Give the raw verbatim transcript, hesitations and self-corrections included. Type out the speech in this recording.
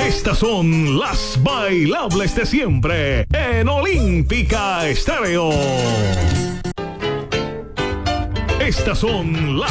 Estas son las bailables de siempre en Olímpica Estéreo. Estas son las